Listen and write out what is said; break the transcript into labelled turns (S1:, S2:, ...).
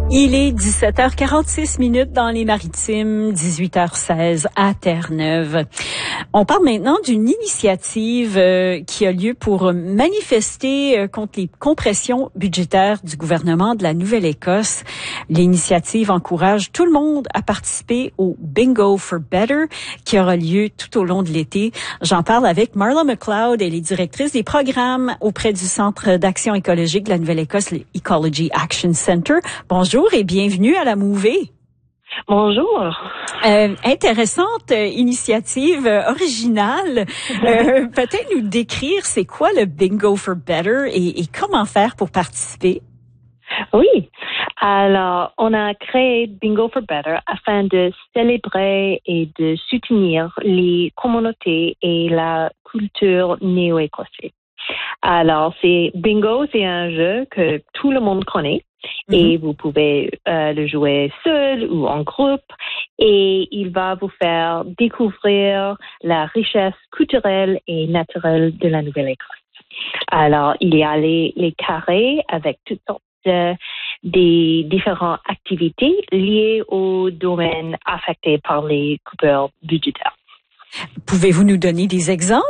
S1: Il est 17h46 dans les Maritimes, 18h16 à Terre-Neuve. On parle maintenant d'une initiative qui a lieu pour manifester contre les compressions budgétaires du gouvernement de la Nouvelle-Écosse. L'initiative encourage tout le monde à participer au Bingo for Better qui aura lieu tout au long de l'été. J'en parle avec Marla McLeod, elle est directrice des programmes auprès du Centre d'action écologique de la Nouvelle-Écosse, le Ecology Action Center. Bonjour et bienvenue à la Mouvée.
S2: Bonjour.
S1: Intéressante initiative originale. Peut-être nous décrire c'est quoi le Bingo for Better et comment faire pour participer?
S2: Oui. Alors, on a créé Bingo for Better afin de célébrer et de soutenir les communautés et la culture néo-écossaise. Alors, Bingo, c'est un jeu que tout le monde connaît. Et vous pouvez le jouer seul ou en groupe et il va vous faire découvrir la richesse culturelle et naturelle de la Nouvelle-Écosse. Alors, il y a les carrés avec toutes sortes des différentes activités liées aux domaines affectés par les coupures budgétaires.
S1: Pouvez-vous nous donner des exemples?